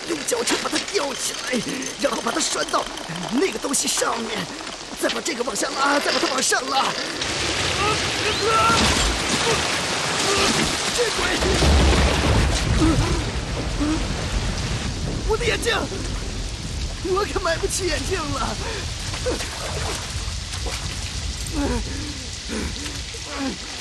用脚程把它吊起来，然后把它拴到那个东西上面，再把这个往下拉，再把它往上拉。这鬼！我的眼镜，我可买不起眼镜了。